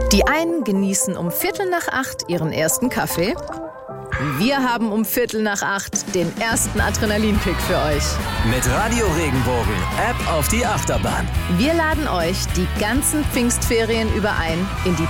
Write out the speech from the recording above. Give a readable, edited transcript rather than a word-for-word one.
Die einen genießen um 7:45 ihren ersten Kaffee. Wir haben um 7:45 den ersten Adrenalinkick für euch. Mit Radio Regenbogen, App auf die Achterbahn. Wir laden euch die ganzen Pfingstferien über ein in die